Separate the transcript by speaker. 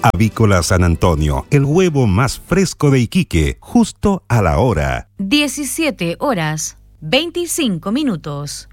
Speaker 1: Avícola San Antonio, el huevo más fresco de Iquique, justo a la hora.
Speaker 2: 17 horas, 25 minutos.